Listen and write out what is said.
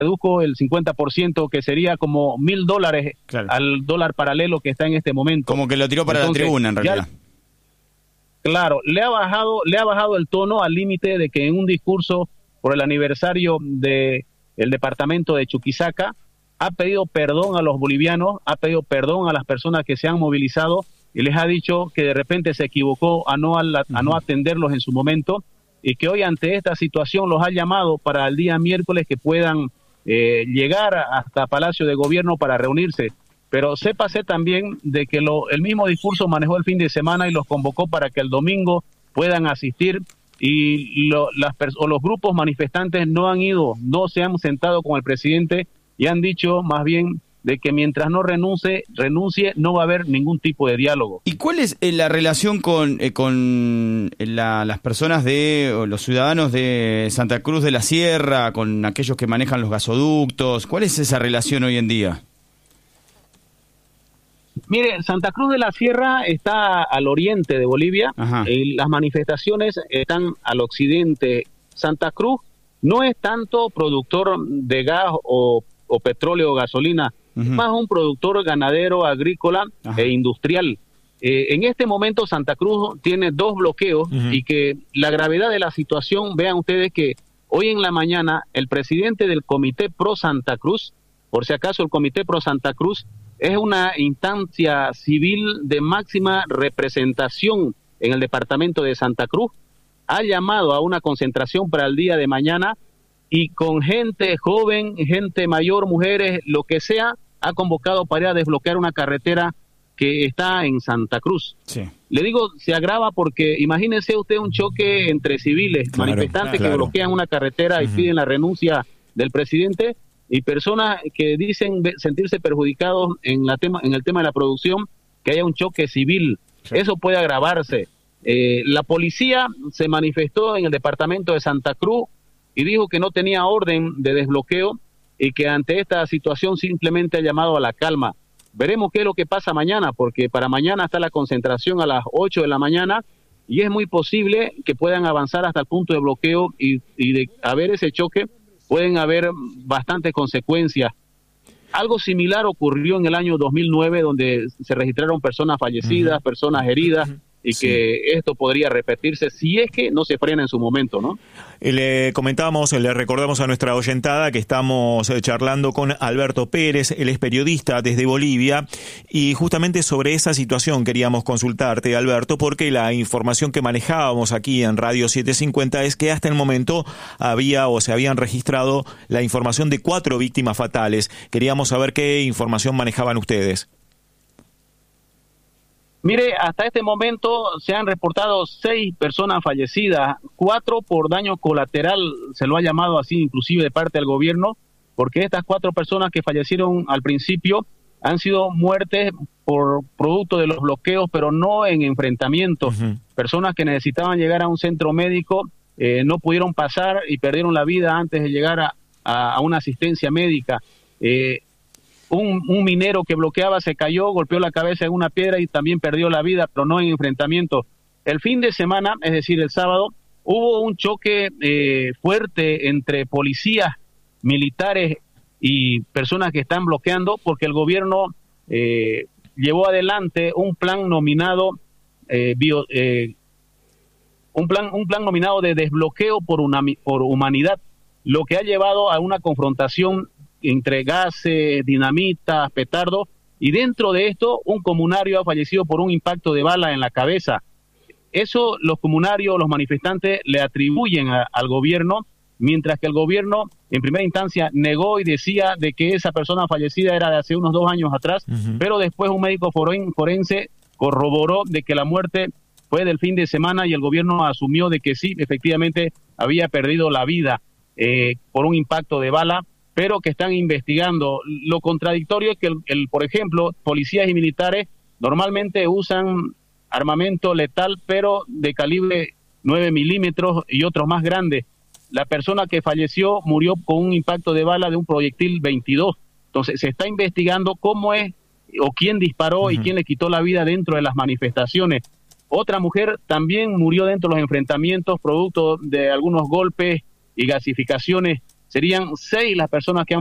redujo el 50%, que sería como $1.000 Claro. al dólar paralelo que está en este momento. Como que lo tiró para Entonces, la tribuna, en realidad. Claro, le ha bajado el tono al límite de que en un discurso por el aniversario del departamento de Chuquisaca ha pedido perdón a los bolivianos, ha pedido perdón a las personas que se han movilizado y les ha dicho que de repente se equivocó a no atenderlos en su momento, y que hoy ante esta situación los ha llamado para el día miércoles que puedan llegar hasta Palacio de Gobierno para reunirse. Pero sépase también de que el mismo discurso manejó el fin de semana y los convocó para que el domingo puedan asistir, y los grupos manifestantes no se han sentado con el presidente y han dicho más bien de que mientras no renuncie, no va a haber ningún tipo de diálogo. ¿Y cuál es la relación con las personas o los ciudadanos de Santa Cruz de la Sierra, con aquellos que manejan los gasoductos? ¿Cuál es esa relación hoy en día? Mire, Santa Cruz de la Sierra está al oriente de Bolivia, y las manifestaciones están al occidente. Santa Cruz no es tanto productor de gas o petróleo o gasolina, es más un productor ganadero, agrícola e industrial. En este momento Santa Cruz tiene 2 bloqueos, y que la gravedad de la situación, vean ustedes que hoy en la mañana el presidente del Comité Pro Santa Cruz, por si acaso el Comité Pro Santa Cruz es una instancia civil de máxima representación en el departamento de Santa Cruz, ha llamado a una concentración para el día de mañana, y con gente joven, gente mayor, mujeres, lo que sea, ha convocado para ir a desbloquear una carretera que está en Santa Cruz. Sí. Le digo, se agrava porque imagínese usted un choque entre civiles, manifestantes que bloquean una carretera y piden la renuncia del presidente, y personas que dicen sentirse perjudicados en el tema de la producción, que haya un choque civil. Sí. Eso puede agravarse. La policía se manifestó en el departamento de Santa Cruz y dijo que no tenía orden de desbloqueo y que ante esta situación simplemente ha llamado a la calma. Veremos qué es lo que pasa mañana, porque para mañana está la concentración a las 8 de la mañana y es muy posible que puedan avanzar hasta el punto de bloqueo, y de haber ese choque pueden haber bastantes consecuencias. Algo similar ocurrió en el año 2009, donde se registraron personas fallecidas, personas heridas, y que esto podría repetirse si es que no se frena en su momento, ¿no? Le recordamos a nuestra oyentada que estamos charlando con Alberto Pérez, él es periodista desde Bolivia, y justamente sobre esa situación queríamos consultarte, Alberto, porque la información que manejábamos aquí en Radio 750 es que hasta el momento se habían registrado la información de 4 víctimas fatales. Queríamos saber qué información manejaban ustedes. Mire, hasta este momento se han reportado 6 personas fallecidas, 4 por daño colateral, se lo ha llamado así inclusive de parte del gobierno, porque estas 4 personas que fallecieron al principio han sido muertes por producto de los bloqueos, pero no en enfrentamientos. Personas que necesitaban llegar a un centro médico no pudieron pasar y perdieron la vida antes de llegar a una asistencia médica. Un minero que bloqueaba se cayó, golpeó la cabeza en una piedra y también perdió la vida, pero no en enfrentamiento. El fin de semana, es decir, el sábado, hubo un choque fuerte entre policías, militares y personas que están bloqueando, porque el gobierno llevó adelante un plan nominado un plan nominado de desbloqueo por humanidad, lo que ha llevado a una confrontación entre gases, dinamita, petardos, y dentro de esto un comunario ha fallecido por un impacto de bala en la cabeza. Eso los comunarios, los manifestantes le atribuyen al gobierno, mientras que el gobierno en primera instancia negó y decía de que esa persona fallecida era de hace unos 2 años atrás, pero después un médico forense corroboró de que la muerte fue del fin de semana, y el gobierno asumió de que sí, efectivamente había perdido la vida por un impacto de bala, pero que están investigando. Lo contradictorio es que, por ejemplo, policías y militares normalmente usan armamento letal, pero de calibre 9 milímetros y otros más grandes. La persona que falleció murió con un impacto de bala de un proyectil 22. Entonces, se está investigando cómo es o quién disparó y quién le quitó la vida dentro de las manifestaciones. Otra mujer también murió dentro de los enfrentamientos, producto de algunos golpes y gasificaciones. Serían 6 las personas que han